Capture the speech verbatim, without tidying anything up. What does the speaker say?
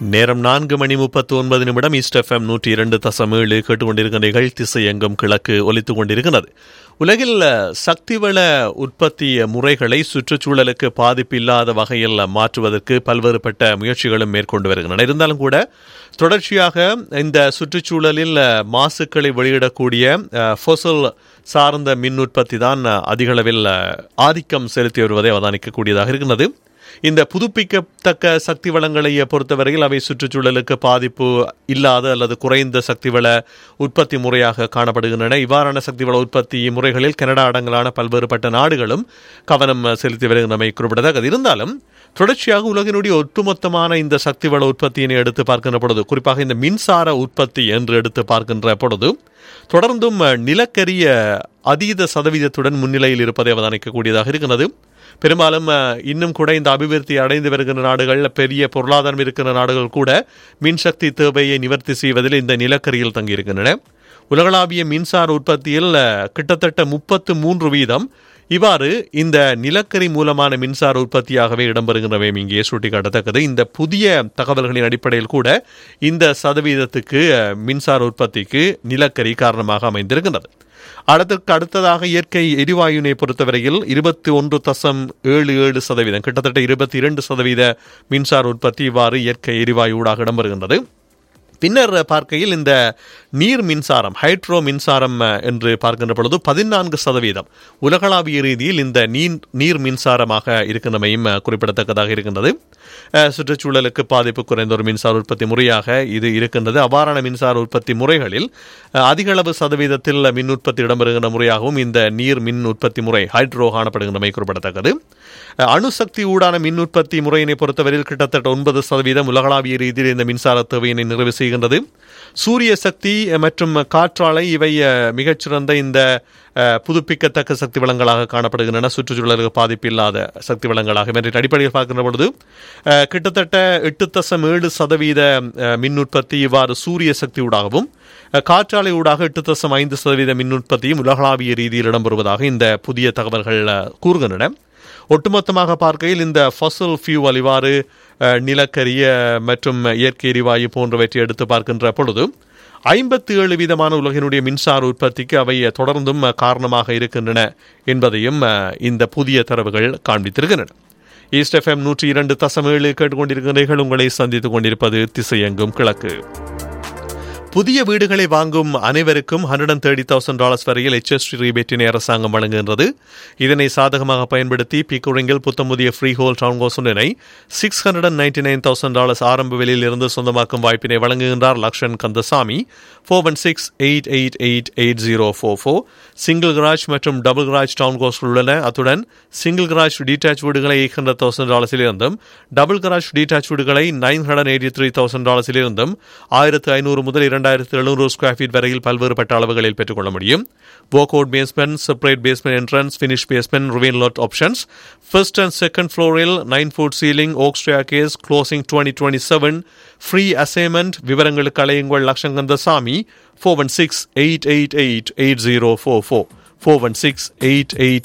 நேரம் நான்கு மணி முப்பத்தி ஒன்பது நிமிடம். ஈஸ்ட் எஃப்எம் நூற்றி இரண்டு தசம் ஏழு கேட்டுக்கொண்டிருக்கிற நிகழ்ச்சி திசை எங்கும் கிழக்கு ஒலித்துக் கொண்டிருக்கிறது. உலகில் சக்திவள உற்பத்தி முறைகளை சுற்றுச்சூழலுக்கு பாதிப்பு இல்லாத வகையில் மாற்றுவதற்கு பல்வேறுபட்ட முயற்சிகளும் மேற்கொண்டு வருகின்றன. இருந்தாலும் கூட தொடர்ச்சியாக இந்த சுற்றுச்சூழலில் மாசுக்களை வெளியிடக்கூடிய ஃபோசல் சார்ந்த மின் உற்பத்தி தான் அதிகளவில் ஆதிக்கம் செலுத்தி வருவதை அவதானிக்கக்கூடியதாக இருக்கிறது. இந்த புதுப்பிக்கத்தக்க சக்தி வளங்களை பொறுத்தவரையில் அவை சுற்றுச்சூழலுக்கு பாதிப்பு இல்லாத அல்லது குறைந்த சக்தி வள உற்பத்தி முறையாக காணப்படுகின்றன. இவ்வாறான சக்தி வள உற்பத்தி முறைகளில் கனடா அடங்கலான பல்வேறுபட்ட நாடுகளும் கவனம் செலுத்தி வருகின்றமை குறிப்பிடத்தக்கது. இருந்தாலும் தொடர்ச்சியாக உலகினுடைய ஒட்டுமொத்தமான இந்த சக்தி வள உற்பத்தியினை எடுத்து பார்க்கின்ற பொழுது, குறிப்பாக இந்த மின்சார உற்பத்தி என்று எடுத்து பார்க்கின்ற பொழுது தொடர்ந்தும் நிலக்கரிய அதீத சதவீதத்துடன் முன்னிலையில் இருப்பதை அவதானிக்கக்கூடியதாக இருக்கிறது. பெரும்பாலும் இன்னும் கூட இந்த அபிவிருத்தி அடைந்து வருகின்ற நாடுகள், பெரிய பொருளாதாரம் இருக்கிற நாடுகள் கூட மின்சக்தி தேவையை நிவர்த்தி செய்வதில் இந்த நிலக்கரியில் தங்கியிருக்கின்றன. உலகளாவிய மின்சார உற்பத்தியில் கிட்டத்தட்ட முப்பத்து மூன்று வீதம் இவ்வாறு இந்த நிலக்கரி மூலமான மின்சார உற்பத்தியாகவே இடம்பெறுகின்றவை இங்கே சுட்டிக்காட்டத்தக்கது. இந்த புதிய தகவல்களின் அடிப்படையில் கூட இந்த சதவீதத்துக்கு மின்சார உற்பத்திக்கு நிலக்கரி காரணமாக அமைந்திருக்கின்றது. அதற்கு அடுத்ததாக இயற்கை எரிவாயுனை பொறுத்தவரையில் இருபத்தி ஒன்று தசம் ஏழு ஏழு சதவீதம் கிட்டத்தட்ட இருபத்தி இரண்டு சதவீத மின்சார உற்பத்தி இவ்வாறு இயற்கை எரிவாயு ஊடாக இடம்பெறுகின்றது. பின்னர் பார்க்கையில் இந்த நீர் மின்சாரம், ஹைட்ரோ மின்சாரம் என்று பார்க்கின்ற பொழுது பதினான்கு சதவீதம் உலகளாவிய ரீதியில் இந்த நீர் நீர் மின்சாரமாக இருக்கின்றமையும் குறிப்பிடத்தக்கதாக இருக்கின்றது. சுற்றுச்சூழலுக்கு பாதிப்பு குறைந்த ஒரு மின்சார உற்பத்தி முறையாக இது இருக்கின்றது. அவ்வாறான மின்சார உற்பத்தி முறைகளில் அதிக அளவு சதவீதத்தில் மின் உற்பத்தி இடம்பெறுகின்ற முறையாகவும் இந்த நீர் மின் உற்பத்தி முறை ஹைட்ரோ காணப்படுகின்றமை குறிப்பிடத்தக்கது. அணுசக்தி ஊடான மின் உற்பத்தி முறையினை பொறுத்தவரையில் கிட்டத்தட்ட ஒன்பது சதவீதம் உலகளாவிய ரீதியில் இந்த மின்சார தேவையினை நிறைவு செய்கின்றது. சூரிய சக்தி மற்றும் காற்றாலை இவை மிகச்சிறந்த இந்த புதுப்பிக்கத்தக்க சக்தி வளங்களாக காணப்படுகின்றன. சுற்றுச்சூழலுக்கு பாதிப்பு இல்லாத சக்தி வளங்களாக இவற்றின் அடிப்படையில் பார்க்கின்ற பொழுது கிட்டத்தட்ட எட்டு தசம் ஏழு சதவீத மின் உற்பத்தி இவ்வாறு சூரிய சக்தி ஊடாகவும், காற்றாலை ஊடாக எட்டு தசம் ஐந்து சதவீத மின் உற்பத்தியும் உலகளாவிய ரீதியில் இடம்பெறுவதாக இந்த புதிய தகவல்கள் கூறுகின்றன. ஒட்டுமொத்தமாக பார்க்கையில் இந்த ஃபசல் ஃபியூவல் இவ்வாறு நிலக்கரிய மற்றும் இயற்கை எரிவாயு போன்றவற்றை எடுத்து பார்க்கின்ற பொழுது ஐம்பத்தி ஏழு வீதமான உலகினுடைய மின்சார உற்பத்திக்கு அவை தொடர்ந்தும் காரணமாக இருக்கின்றன என்பதையும் இந்த புதிய தரவுகள் காண்பித்திருக்கின்றன. ஈஸ்ட் எஃப்எம் நூற்றி இரண்டு தசம் ஏழு கேட்டுக்கொண்டிருக்கிறீர்கள். உங்களை சந்தித்துக் கொண்டிருப்பது திசையெங்கும் கிழக்கு. புதிய வீடுகளை வாங்கும் அனைவருக்கும் hundred and thirty thousand dollars வரையில் எச்எஸ்டி ரீபேட்டினை அரசாங்கம் வழங்குகின்றது. இதனை சாதகமாக பயன்படுத்தி பிக்குரிங்கில் புத்தமுதிய ஃப்ரீ ஹோல் டவுன் ஹவுஸ் ஒன்றினை six hundred and ninety nine thousand dollars ஆரம்ப விலையில் இருந்து சொந்தமாக்கும் வாய்ப்பினை வழங்குகின்றார் Lakshan Kandasamy. Four one six eight eight eight eight zero four four single garage மற்றும் டபுள் கராஜ் டவுன் ஹவுஸ் உள்ளன. அத்துடன் சிங்கிள் கராஜ் டீடாச் வீடுகளை எயிட் ஹண்ட்ரட் தௌசண்ட் டாலர்ஸில் இருந்தும், டபுள் கராஜ் டீடாச் வீடுகளை nine hundred eighty three thousand டாலர்ஸில் இருந்தும் ஆயிரத்து ஐநூறு முதல் இரண்டாயிரத்து எழுநூறு ஸ்கொயர் ஃபீட் வரையில் பல்வேறுபட்ட அளவுகளில் பெற்றுக்கொள்ள முடியும். walkout basement, separate basement entrance, finished basement, ravine lot options. First and second flooril nine foot ceiling, oak staircase, closing twenty twenty-seven. Free assignment. விவரங்களுக்கு அழையுங்கள் Lakshan Kandasamy. four one six eight eight eight eight zero four four four one six eight eight